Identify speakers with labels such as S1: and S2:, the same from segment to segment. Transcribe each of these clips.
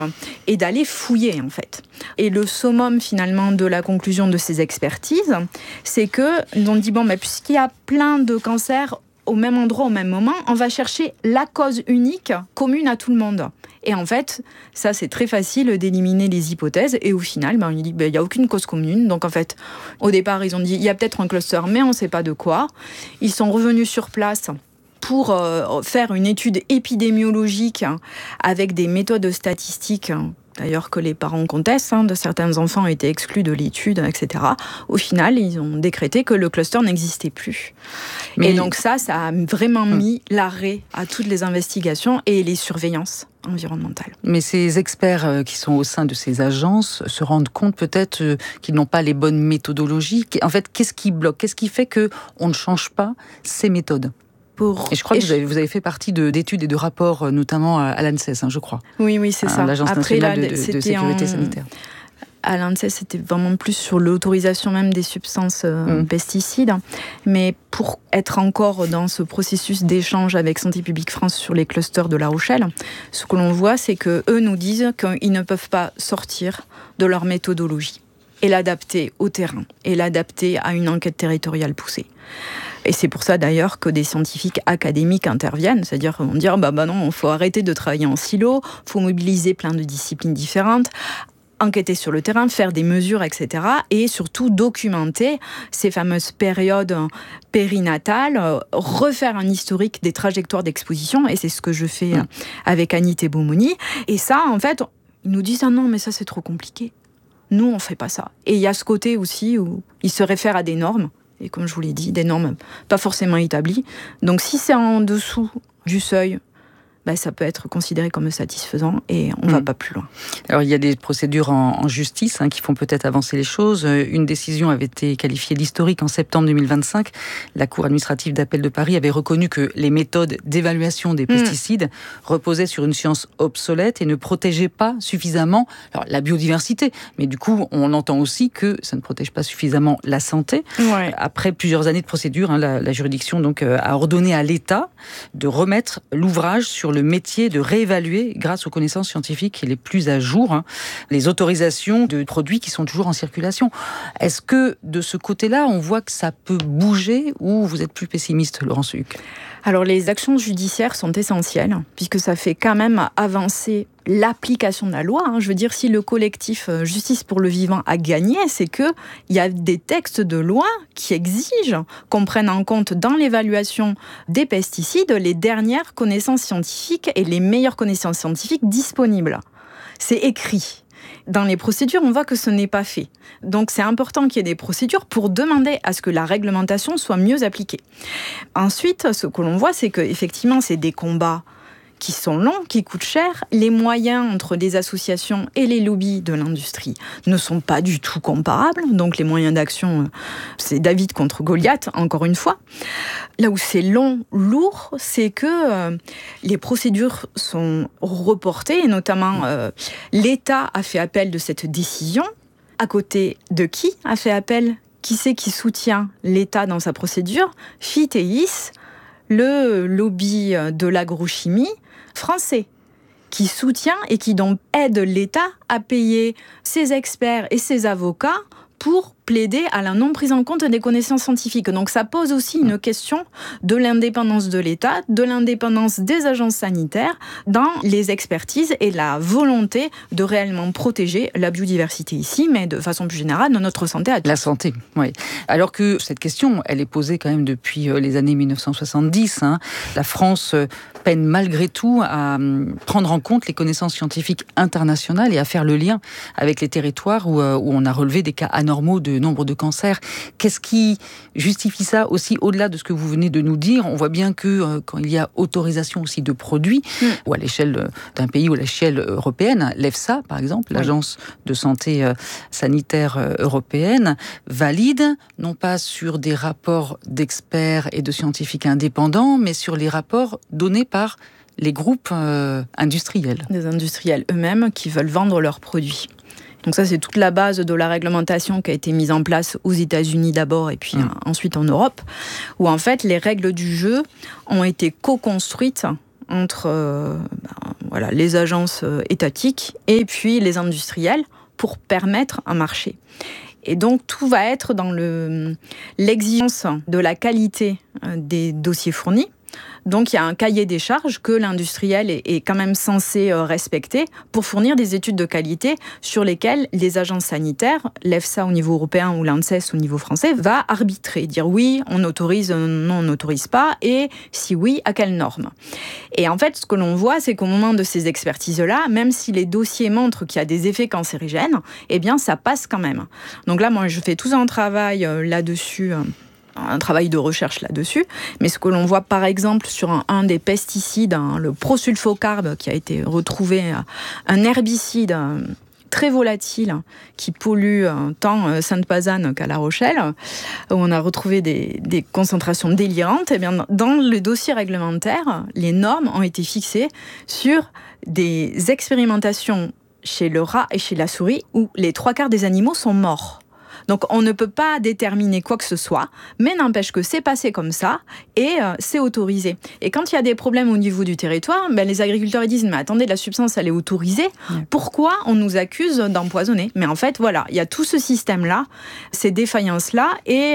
S1: et d'aller fouiller en fait. Et le summum finalement de la conclusion de ces expertises, c'est qu'ils ont dit puisqu'il y a plein de cancers au même endroit, au même moment, on va chercher la cause unique commune à tout le monde. Et en fait, ça c'est très facile d'éliminer les hypothèses. Et au final, il dit il n'y a aucune cause commune. Donc en fait, au départ, ils ont dit il y a peut-être un cluster, mais on ne sait pas de quoi. Ils sont revenus sur place pour faire une étude épidémiologique avec des méthodes statistiques, d'ailleurs que les parents contestent, de certains enfants ont été exclus de l'étude, etc. Au final, ils ont décrété que le cluster n'existait plus. Et donc ça a vraiment mis l'arrêt à toutes les investigations et les surveillances environnementales.
S2: Mais ces experts qui sont au sein de ces agences se rendent compte peut-être qu'ils n'ont pas les bonnes méthodologies. En fait, qu'est-ce qui bloque ? Qu'est-ce qui fait qu'on ne change pas ces méthodes ? Et je crois que vous avez fait partie d'études et de rapports, notamment à l'ANSES, je crois.
S1: Oui, c'est ça.
S2: L'Agence nationale de sécurité sanitaire.
S1: À l'ANSES, c'était vraiment plus sur l'autorisation même des substances pesticides. Mais pour être encore dans ce processus d'échange avec Santé publique France sur les clusters de La Rochelle, ce que l'on voit, c'est qu'eux nous disent qu'ils ne peuvent pas sortir de leur méthodologie et l'adapter au terrain, et l'adapter à une enquête territoriale poussée. Et c'est pour ça d'ailleurs que des scientifiques académiques interviennent, c'est-à-dire qu'ils vont dire non, il faut arrêter de travailler en silo, il faut mobiliser plein de disciplines différentes, enquêter sur le terrain, faire des mesures, etc. Et surtout documenter ces fameuses périodes périnatales, refaire un historique des trajectoires d'exposition, et c'est ce que je fais avec Annie Thébaumoni. Et ça, en fait, ils nous disent non, mais ça c'est trop compliqué. Nous, on ne fait pas ça. Et il y a ce côté aussi où ils se réfèrent à des normes, et comme je vous l'ai dit, des normes pas forcément établies. Donc si c'est en dessous du seuil, ça peut être considéré comme satisfaisant et on ne va pas plus loin.
S2: Alors il y a des procédures en justice qui font peut-être avancer les choses. Une décision avait été qualifiée d'historique en septembre 2025. La Cour administrative d'appel de Paris avait reconnu que les méthodes d'évaluation des pesticides reposaient sur une science obsolète et ne protégeaient pas suffisamment la biodiversité. Mais du coup, on entend aussi que ça ne protège pas suffisamment la santé. Ouais. Après plusieurs années de procédure, la juridiction donc a ordonné à l'État de remettre l'ouvrage sur le métier de réévaluer, grâce aux connaissances scientifiques les plus à jour, les autorisations de produits qui sont toujours en circulation. Est-ce que de ce côté-là, on voit que ça peut bouger, ou vous êtes plus pessimiste, Laurence Huck ?
S1: Alors les actions judiciaires sont essentielles, puisque ça fait quand même avancer l'application de la loi. Je veux dire, si le collectif Justice pour le Vivant a gagné, c'est qu'il y a des textes de loi qui exigent qu'on prenne en compte dans l'évaluation des pesticides les dernières connaissances scientifiques et les meilleures connaissances scientifiques disponibles. C'est écrit. Dans les procédures, on voit que ce n'est pas fait. Donc c'est important qu'il y ait des procédures pour demander à ce que la réglementation soit mieux appliquée. Ensuite, ce que l'on voit, c'est qu'effectivement, c'est des combats qui sont longs, qui coûtent cher. Les moyens entre les associations et les lobbies de l'industrie ne sont pas du tout comparables. Donc les moyens d'action, c'est David contre Goliath, encore une fois. Là où c'est long, lourd, c'est que les procédures sont reportées, et notamment l'État a fait appel de cette décision. À côté de qui a fait appel ? Qui c'est qui soutient l'État dans sa procédure ? FITEIS, le lobby de l'agrochimie français, qui soutient et qui donc aide l'État à payer ses experts et ses avocats pour plaider à la non-prise en compte des connaissances scientifiques. Donc ça pose aussi une question de l'indépendance de l'État, de l'indépendance des agences sanitaires dans les expertises et la volonté de réellement protéger la biodiversité ici, mais de façon plus générale, notre santé à tous.
S2: La santé, oui. Alors que cette question, elle est posée quand même depuis les années 1970. La France peine malgré tout à prendre en compte les connaissances scientifiques internationales et à faire le lien avec les territoires où on a relevé des cas anormaux de nombre de cancers. Qu'est-ce qui justifie ça aussi, au-delà de ce que vous venez de nous dire ? On voit bien que quand il y a autorisation aussi de produits, ou à l'échelle d'un pays ou à l'échelle européenne, l'EFSA, par exemple, l'Agence de santé sanitaire européenne, valide, non pas sur des rapports d'experts et de scientifiques indépendants, mais sur les rapports donnés par les groupes industriels.
S1: Des industriels eux-mêmes qui veulent vendre leurs produits. Donc ça, c'est toute la base de la réglementation qui a été mise en place aux États-Unis d'abord et puis ensuite en Europe, où en fait les règles du jeu ont été co-construites entre les agences étatiques et puis les industriels pour permettre un marché. Et donc, tout va être dans l'exigence de la qualité des dossiers fournis. Donc, il y a un cahier des charges que l'industriel est quand même censé respecter pour fournir des études de qualité sur lesquelles les agences sanitaires, l'EFSA au niveau européen ou l'ANSES au niveau français, va arbitrer, dire oui, on autorise, non, on n'autorise pas, et si oui, à quelles normes. Et en fait, ce que l'on voit, c'est qu'au moment de ces expertises-là, même si les dossiers montrent qu'il y a des effets cancérigènes, eh bien, ça passe quand même. Donc là, moi, je fais tout un travail là-dessus, un travail de recherche là-dessus. Mais ce que l'on voit par exemple sur un des pesticides, le prosulfocarbe, qui a été retrouvé, un herbicide très volatile qui pollue tant Sainte-Pazanne qu'à La Rochelle, où on a retrouvé des concentrations délirantes. Et bien, dans le dossier réglementaire, les normes ont été fixées sur des expérimentations chez le rat et chez la souris où les 3/4 des animaux sont morts. Donc on ne peut pas déterminer quoi que ce soit, mais n'empêche que c'est passé comme ça et c'est autorisé. Et quand il y a des problèmes au niveau du territoire, les agriculteurs ils disent « mais attendez, la substance elle est autorisée, pourquoi on nous accuse d'empoisonner ?» Mais en fait voilà, il y a tout ce système-là, ces défaillances-là, et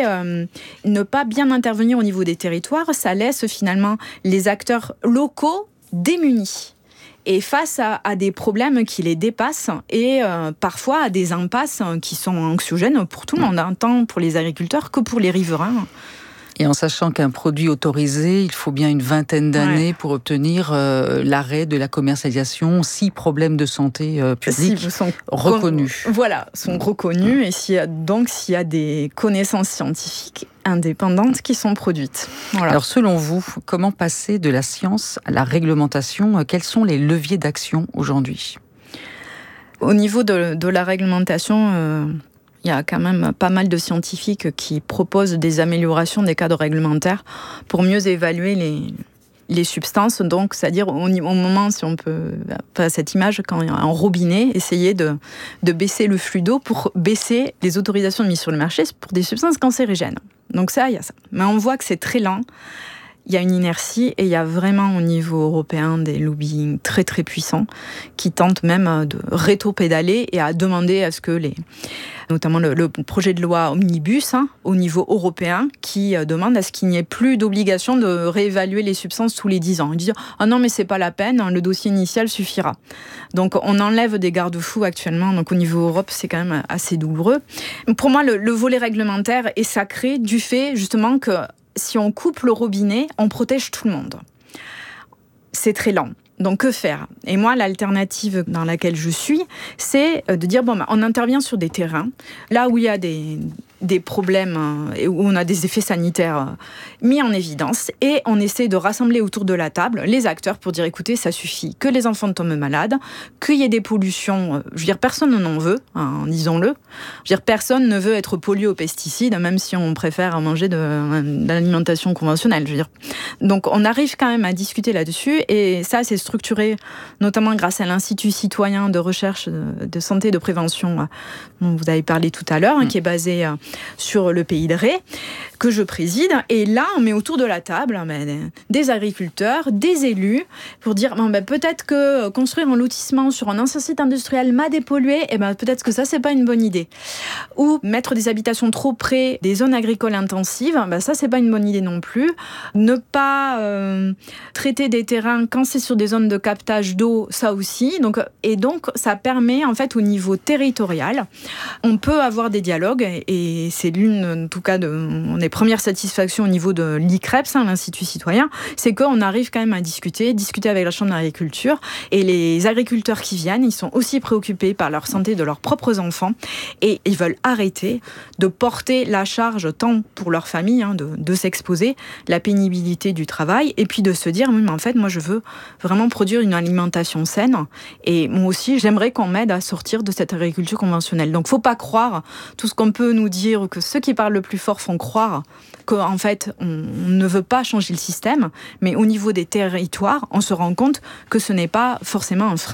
S1: ne pas bien intervenir au niveau des territoires, ça laisse finalement les acteurs locaux démunis. Et face à des problèmes qui les dépassent et parfois à des impasses qui sont anxiogènes pour tout le monde, tant pour les agriculteurs que pour les riverains.
S2: Et en sachant qu'un produit autorisé, il faut bien une vingtaine d'années pour obtenir l'arrêt de la commercialisation si problèmes de santé publique sont reconnus.
S1: Sont reconnus et s'il y a des connaissances scientifiques indépendantes qui sont produites. Voilà.
S2: Alors selon vous, comment passer de la science à la réglementation ? Quels sont les leviers d'action aujourd'hui ?
S1: Au niveau de la réglementation, il y a quand même pas mal de scientifiques qui proposent des améliorations des cadres réglementaires pour mieux évaluer les substances. Donc, c'est-à-dire au moment, si on peut, cette image, quand il y a un robinet, essayer de baisser le flux d'eau pour baisser les autorisations de mise sur le marché pour des substances cancérigènes. Donc ça, il y a ça. Mais on voit que c'est très lent. Il y a une inertie et il y a vraiment au niveau européen des lobbying très très puissants qui tentent même de rétro-pédaler et à demander à ce que notamment le projet de loi Omnibus au niveau européen qui demande à ce qu'il n'y ait plus d'obligation de réévaluer les substances tous les 10 ans. Ils disent « Ah non mais c'est pas la peine, le dossier initial suffira ». Donc on enlève des garde-fous actuellement, donc au niveau Europe c'est quand même assez douloureux. Pour moi le volet réglementaire est sacré du fait justement que si on coupe le robinet, on protège tout le monde. C'est très lent. Donc, que faire ? Et moi, l'alternative dans laquelle je suis, c'est de dire, on intervient sur des terrains, là où il y a des problèmes et où on a des effets sanitaires mis en évidence, et on essaie de rassembler autour de la table les acteurs pour dire, écoutez, ça suffit que les enfants tombent malades, qu'il y ait des pollutions. Je veux dire, personne n'en veut, disons-le. Je veux dire, personne ne veut être pollué aux pesticides, même si on préfère manger de l'alimentation conventionnelle. Je veux dire. Donc, on arrive quand même à discuter là-dessus, et ça, c'est structuré notamment grâce à l'Institut citoyen de recherche de santé et de prévention dont vous avez parlé tout à l'heure, qui est basé sur le pays de Ré, que je préside. Et là, on met autour de la table des agriculteurs, des élus, pour dire peut-être que construire un lotissement sur un ancien site industriel m'a dépollué, et peut-être que ça, c'est pas une bonne idée. Ou mettre des habitations trop près des zones agricoles intensives, ça, c'est pas une bonne idée non plus. Ne pas traiter des terrains quand c'est sur des zones de captage d'eau, ça aussi. Donc, ça permet, en fait, au niveau territorial, on peut avoir des dialogues, et c'est l'une, en tout cas, de des premières satisfactions au niveau de l'ICREPS, l'Institut citoyen, c'est qu'on arrive quand même à discuter avec la Chambre d'agriculture, et les agriculteurs qui viennent, ils sont aussi préoccupés par leur santé de leurs propres enfants, et ils veulent arrêter de porter la charge, tant pour leur famille, de s'exposer, la pénibilité du travail, et puis de se dire, mais en fait, moi, je veux vraiment produire une alimentation saine, et moi aussi, j'aimerais qu'on m'aide à sortir de cette agriculture conventionnelle. Donc, faut pas croire tout ce qu'on peut nous dire, ou que ceux qui parlent le plus fort font croire qu'en fait, on ne veut pas changer le système, mais au niveau des territoires, on se rend compte que ce n'est pas forcément un frein.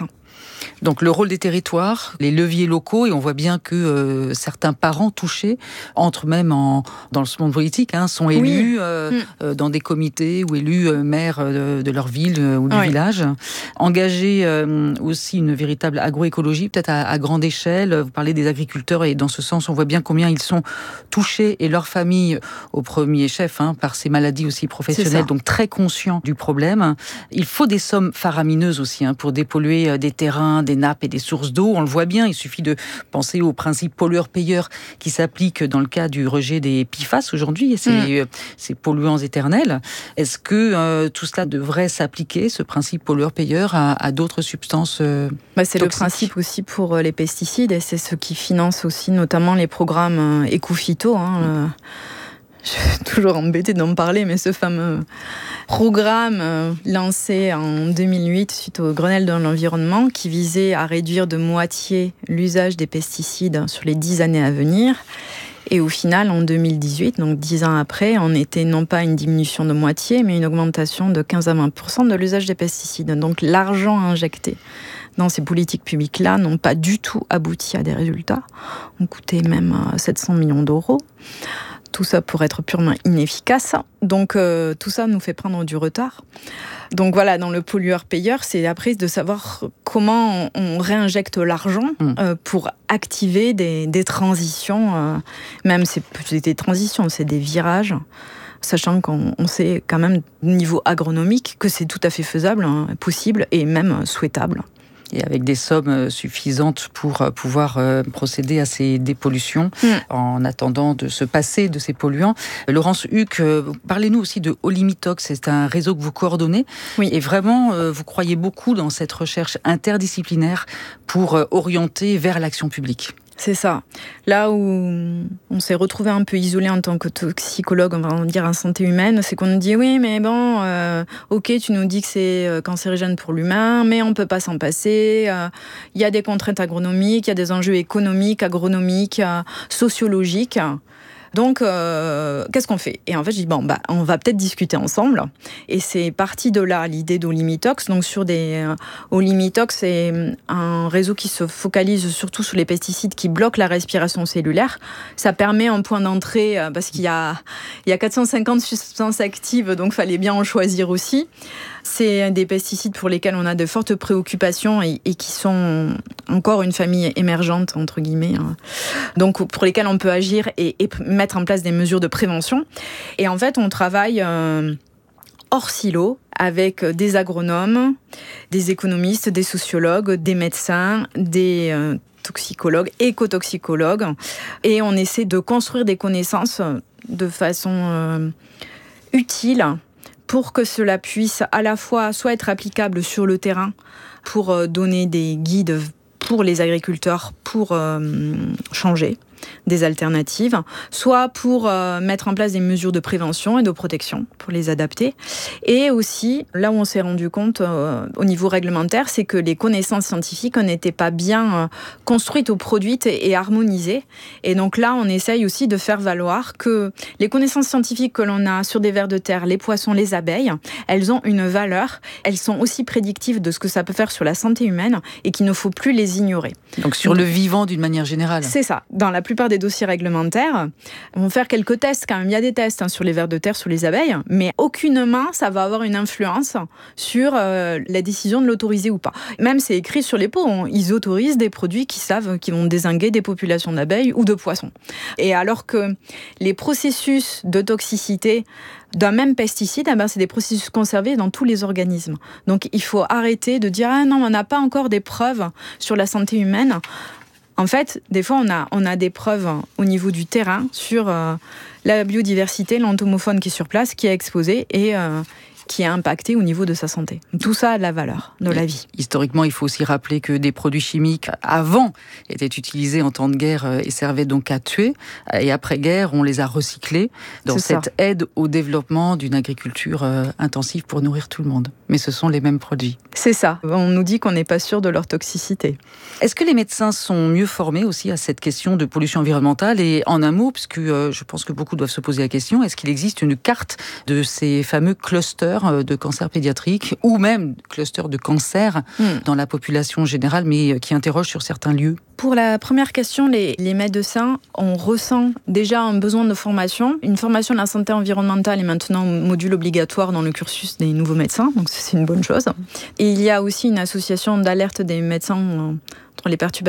S2: Donc le rôle des territoires, les leviers locaux, et on voit bien que certains parents touchés entrent même dans le monde politique, sont élus dans des comités ou élus maires de leur ville ou du village. Engager aussi une véritable agroécologie, peut-être à grande échelle. Vous parlez des agriculteurs et dans ce sens, on voit bien combien ils sont touchés et leurs familles au premier chef par ces maladies aussi professionnelles, donc très conscients du problème. Il faut des sommes faramineuses aussi pour dépolluer des terrains, des nappes et des sources d'eau. On le voit bien, il suffit de penser au principe pollueur-payeur qui s'applique dans le cas du rejet des PFAS aujourd'hui, et ces polluants éternels. Est-ce que tout cela devrait s'appliquer, ce principe pollueur-payeur, à d'autres substances
S1: c'est le principe aussi pour les pesticides, et c'est ce qui finance aussi notamment les programmes éco-phyto. Je suis toujours embêtée d'en parler, mais ce fameux programme lancé en 2008 suite au Grenelle de l'environnement, qui visait à réduire de moitié l'usage des pesticides sur les 10 années à venir. Et au final, en 2018, donc 10 ans après, on était non pas une diminution de moitié, mais une augmentation de 15 à 20% de l'usage des pesticides. Donc l'argent injecté dans ces politiques publiques-là n'ont pas du tout abouti à des résultats. On coûtait même 700 millions d'euros. Tout ça pour être purement inefficace. Donc tout ça nous fait prendre du retard. Donc voilà, dans le pollueur-payeur, c'est après de savoir comment on réinjecte l'argent pour activer des transitions. Même c'est des transitions, c'est des virages. Sachant qu'on sait quand même, niveau agronomique, que c'est tout à fait faisable, possible et même souhaitable.
S2: Et avec des sommes suffisantes pour pouvoir procéder à ces dépollutions en attendant de se passer de ces polluants. Laurence Huck, parlez-nous aussi de Olimitox. C'est un réseau que vous coordonnez. Oui. Et vraiment, vous croyez beaucoup dans cette recherche interdisciplinaire pour orienter vers l'action publique.
S1: C'est ça. Là où on s'est retrouvé un peu isolé en tant que toxicologue, on va dire en santé humaine, c'est qu'on nous dit oui, mais bon, ok, tu nous dis que c'est cancérigène pour l'humain, mais on peut pas s'en passer. Il y a des contraintes agronomiques, il y a des enjeux économiques, agronomiques, sociologiques. Donc, qu'est-ce qu'on fait ? Et en fait, je dis, on va peut-être discuter ensemble. Et c'est parti de là, l'idée d'Olimitox. Donc, Olimitox, c'est un réseau qui se focalise surtout sur les pesticides qui bloquent la respiration cellulaire. Ça permet un point d'entrée, parce qu'il y a 450 substances actives, donc il fallait bien en choisir aussi. C'est des pesticides pour lesquels on a de fortes préoccupations et qui sont encore une famille émergente, entre guillemets. Donc, pour lesquels on peut agir et mettre en place des mesures de prévention. Et en fait, on travaille hors silo avec des agronomes, des économistes, des sociologues, des médecins, des toxicologues, écotoxicologues. Et on essaie de construire des connaissances de façon utile pour que cela puisse à la fois soit être applicable sur le terrain pour donner des guides pour les agriculteurs pour changer des alternatives, soit pour mettre en place des mesures de prévention et de protection pour les adapter. Et aussi, là où on s'est rendu compte au niveau réglementaire, c'est que les connaissances scientifiques n'étaient pas bien construites ou produites et harmonisées. Et donc là, on essaye aussi de faire valoir que les connaissances scientifiques que l'on a sur des vers de terre, les poissons, les abeilles, elles ont une valeur, elles sont aussi prédictives de ce que ça peut faire sur la santé humaine et qu'il ne faut plus les ignorer.
S2: Donc sur le vivant d'une manière générale.
S1: C'est ça. Dans la plupart des dossiers réglementaires, on va faire quelques tests quand même. Il y a des tests sur les vers de terre, sur les abeilles, mais aucunement ça va avoir une influence sur la décision de l'autoriser ou pas. Même c'est écrit sur les pots, ils autorisent des produits qui vont dézinguer des populations d'abeilles ou de poissons. Et alors que les processus de toxicité d'un même pesticide, c'est des processus conservés dans tous les organismes. Donc il faut arrêter de dire « Ah non, on n'a pas encore des preuves sur la santé humaine ». En fait, des fois, on a des preuves au niveau du terrain sur la biodiversité, l'entomofaune qui est sur place, qui est exposée et qui est impacté au niveau de sa santé. Tout ça a de la valeur de la vie.
S2: Historiquement, il faut aussi rappeler que des produits chimiques, avant, étaient utilisés en temps de guerre et servaient donc à tuer. Et après-guerre, on les a recyclés dans cette aide au développement d'une agriculture intensive pour nourrir tout le monde. Mais ce sont les mêmes produits.
S1: C'est ça. On nous dit qu'on n'est pas sûr de leur toxicité.
S2: Est-ce que les médecins sont mieux formés aussi à cette question de pollution environnementale ? Et en un mot, puisque je pense que beaucoup doivent se poser la question, est-ce qu'il existe une carte de ces fameux clusters clusters de cancer pédiatrique ou même clusters de cancer dans la population générale, mais qui interrogent sur certains lieux?
S1: Pour la première question, les médecins, on ressent déjà un besoin de formation. Une formation de la santé environnementale est maintenant module obligatoire dans le cursus des nouveaux médecins, donc c'est une bonne chose. Et il y a aussi une association d'alerte des médecins contre les perturbations